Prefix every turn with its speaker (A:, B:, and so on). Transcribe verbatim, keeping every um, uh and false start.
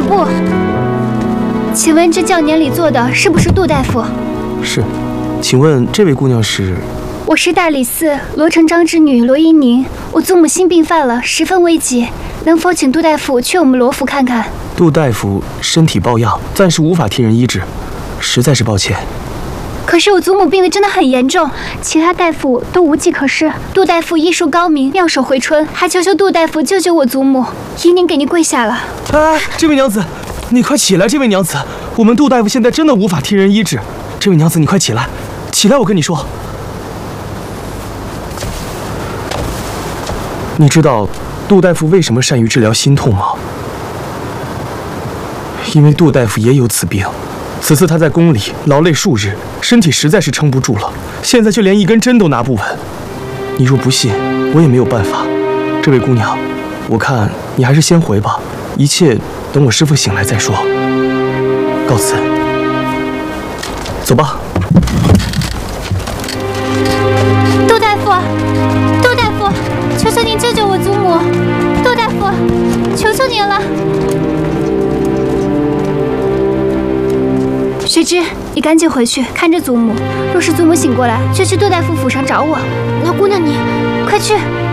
A: 步。请问这轿辇里坐的是不是杜大夫？
B: 是，请问这位姑娘是？
A: 我是大理寺罗成章之女罗依宁，我祖母心病犯了，十分危急，能否请杜大夫去我们罗府看看？
B: 杜大夫身体抱恙，暂时无法替人医治，实在是抱歉。
A: 可是我祖母病得真的很严重，其他大夫都无计可施。杜大夫医术高明，妙手回春，还求求杜大夫救救我祖母。依宁给您跪下了。
B: 哎，这位娘子，你快起来！这位娘子，我们杜大夫现在真的无法替人医治。这位娘子，你快起来，起来！我跟你说，你知道杜大夫为什么善于治疗心痛吗？因为杜大夫也有此病。此次他在宫里劳累数日，身体实在是撑不住了，现在就连一根针都拿不稳。你若不信，我也没有办法。这位姑娘，我看你还是先回吧，一切等我师父醒来再说。告辞，走吧。
A: 杜大夫，杜大夫，求求您救救我祖母！杜大夫，求求您了！雪芝，你赶紧回去看着祖母，若是祖母醒过来，就去杜大夫府上找我。
C: 那姑娘你，
A: 快去！